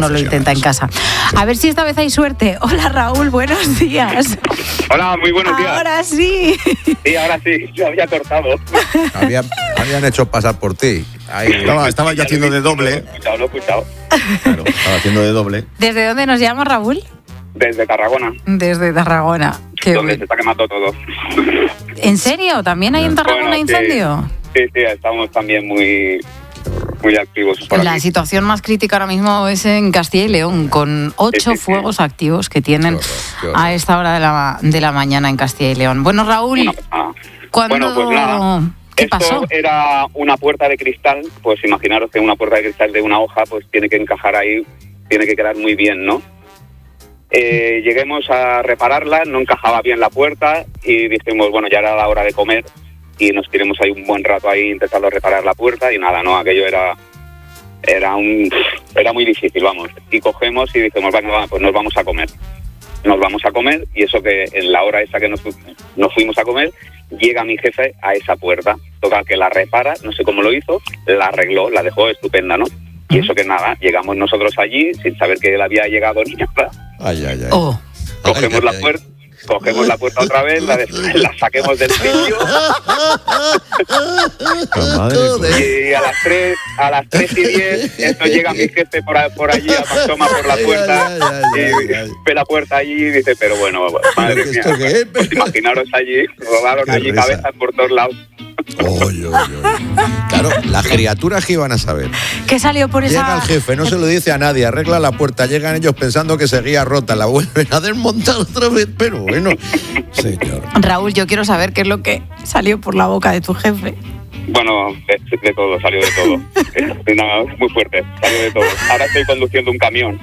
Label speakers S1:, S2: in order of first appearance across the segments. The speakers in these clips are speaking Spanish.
S1: uno lo intenta en casa. A ver si esta vez hay suerte. Hola, Raúl, buenos días.
S2: Hola, muy buenos días.
S1: Ahora sí.
S2: Sí, ahora sí, se había cortado.
S3: Habían hecho pasar por ti. Ahí.
S4: Estaba yo haciendo de doble.
S2: Lo he escuchado.
S4: Claro, estaba haciendo de doble.
S1: ¿Desde dónde nos llama, Raúl?
S2: Desde Tarragona.
S1: Desde Tarragona. Qué
S2: donde
S1: bueno.
S2: se está quemando todo.
S1: ¿En serio? ¿También hay en Tarragona
S2: Bueno,
S1: incendio?
S2: Sí, estamos también muy activos por
S1: La
S2: aquí.
S1: situación más crítica ahora mismo es en Castilla y León, con 8
S2: Sí.
S1: fuegos activos que tienen
S3: Qué horror.
S1: a esta hora de la mañana en Castilla y León. Bueno, Raúl, ¿cuándo?
S2: Bueno, pues nada.
S1: ¿Qué
S2: Esto
S1: pasó?
S2: era una puerta de cristal, pues imaginaros que una puerta de cristal de una hoja pues tiene que encajar ahí, tiene que quedar muy bien, ¿no? Lleguemos a repararla, no encajaba bien la puerta y dijimos, bueno, ya era la hora de comer y nos tiramos ahí un buen rato ahí intentando reparar la puerta y nada, no, aquello era muy difícil, vamos. Y cogemos y dijimos, bueno, pues nos vamos a comer. Nos vamos a comer y eso que en la hora esa que nos fuimos a comer, llega mi jefe a esa puerta. Toca que la repara, no sé cómo lo hizo, la arregló, la dejó estupenda, ¿no? Y eso que nada, llegamos nosotros allí sin saber que él había llegado ni nada.
S3: Ay.
S1: Oh,
S2: Cogemos la puerta. Cogemos la puerta otra vez, la saquemos del sitio y a las 3:10 esto llega mi jefe por allí, asoma por la puerta y ve la puerta allí y dice, pero bueno, madre mía, pues imaginaros allí, rodaron allí cabezas por todos lados.
S3: Oy. Claro, las criaturas que iban a saber.
S1: ¿qué salió por esa...?
S3: Llega el jefe, no se lo dice a nadie, arregla la puerta, llegan ellos pensando que seguía rota, la vuelven a desmontar otra vez, pero bueno, señor.
S1: Raúl, yo quiero saber qué es lo que salió por la boca de tu jefe.
S2: Bueno, de todo, salió de todo. Nada, muy fuerte, salió de todo. Ahora estoy conduciendo un camión.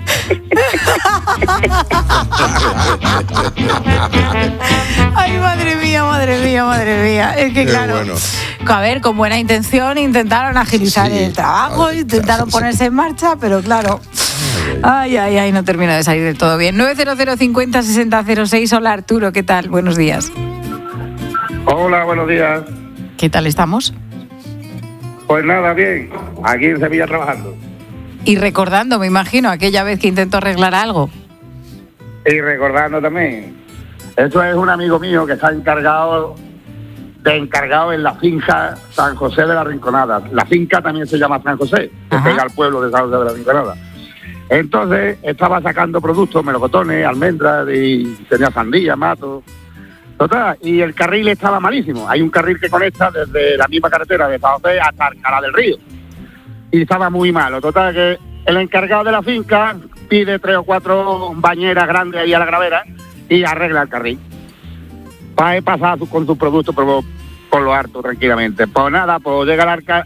S1: Ay, madre mía. Es que
S3: Qué
S1: claro,
S3: bueno.
S1: a ver, con buena intención intentaron agilizar
S3: Sí.
S1: el trabajo,
S3: Ay,
S1: intentaron ponerse en marcha, pero claro... Ay, no termina de salir del todo bien. 900 50 60 06. Hola, Arturo, ¿qué tal? Buenos días.
S5: Hola, buenos días.
S1: ¿Qué tal estamos?
S5: Pues nada, bien, aquí en Sevilla trabajando.
S1: Y recordando, me imagino, aquella vez que intentó arreglar algo.
S5: Y recordando también, esto es un amigo mío que está encargado en la finca San José de la Rinconada. La finca también se llama San José, que
S1: Ajá.
S5: pega al pueblo de San José de la Rinconada. Entonces estaba sacando productos, melocotones, almendras, y tenía sandía, mato. Total, y el carril estaba malísimo. Hay un carril que conecta desde la misma carretera de San José hasta Alcalá del Río. Y estaba muy malo. Total, que el encargado de la finca pide 3 o 4 bañeras grandes ahí a la gravera y arregla el carril. Va a pasar con sus productos por lo harto tranquilamente. Pues nada, pues llega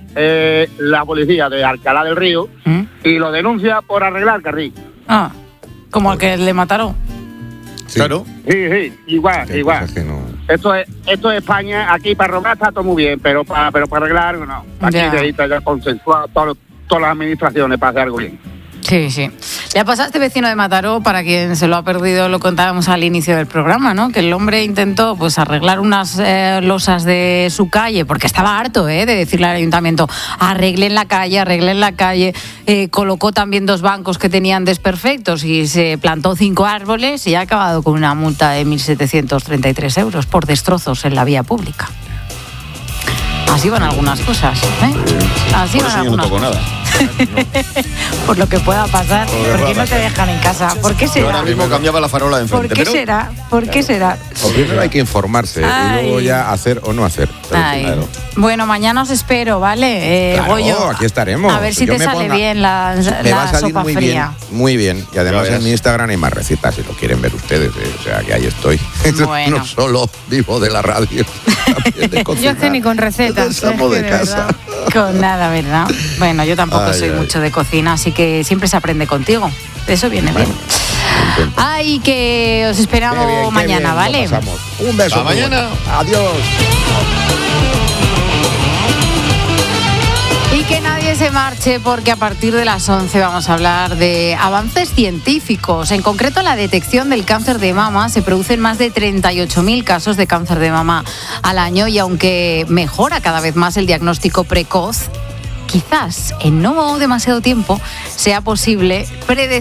S5: la policía de Alcalá del Río y lo denuncia por arreglar el carril.
S1: Ah, como al que le mataron.
S3: Sí.
S4: Claro.
S5: Sí, igual.
S3: Cosas que no.
S5: Esto es España, aquí para robar está todo muy bien, pero para arreglar no. Aquí
S1: Ya.
S5: necesita ya consensuar todas las administraciones para hacer algo bien.
S1: Sí. Le ha pasado a este vecino de Mataró, para quien se lo ha perdido, lo contábamos al inicio del programa, ¿no? Que el hombre intentó pues arreglar unas losas de su calle, porque estaba harto de decirle al ayuntamiento, arreglen la calle, colocó también 2 bancos que tenían desperfectos y se plantó 5 árboles y ha acabado con una multa de 1.733 euros por destrozos en la vía pública. Así van algunas cosas, ¿eh? Así
S4: Por
S1: van
S4: eso yo no
S1: algunas
S4: toco
S1: cosas.
S4: nada.
S1: Por lo que pueda pasar. ¿Por qué no te dejan en casa? ¿Por qué
S4: Yo
S1: será?
S4: ahora mismo cambiaba la farola de enfrente.
S1: ¿Por qué
S4: pero
S1: será? ¿Por qué será?
S3: O primero hay que informarse
S1: Ay.
S3: y luego ya hacer o no hacer.
S1: Ay.
S3: Claro.
S1: Bueno, mañana os espero, ¿vale?
S3: Claro,
S1: Goyo,
S3: aquí estaremos.
S1: a ver si
S3: Yo
S1: te
S3: me
S1: sale
S3: ponga-
S1: bien la
S3: Me va a salir
S1: sopa
S3: muy
S1: fría.
S3: bien, muy bien. Y además
S4: Ya verás.
S3: en mi Instagram hay más recetas si lo quieren ver ustedes. O sea, que ahí estoy.
S1: Bueno.
S3: No solo vivo de la radio, también de
S6: Yo
S3: cocinar.
S6: es que ni con recetas.
S3: Estamos
S6: es que
S3: de casa.
S6: verdad.
S1: Con nada, ¿verdad? Bueno, yo tampoco
S3: Ay,
S1: soy
S3: ay.
S1: mucho de cocina, así que siempre se aprende contigo. Eso viene bien. Ay, que os esperamos
S3: Qué bien, qué
S1: mañana,
S3: bien lo
S1: ¿vale?
S3: pasamos. Un beso.
S4: Hasta
S3: muy
S4: mañana.
S3: bueno. Adiós.
S1: Y que nadie se marche porque a partir de las 11 vamos a hablar de avances científicos. En concreto, la detección del cáncer de mama. Se producen más de 38.000 casos de cáncer de mama al año y aunque mejora cada vez más el diagnóstico precoz, quizás en no demasiado tiempo sea posible predecir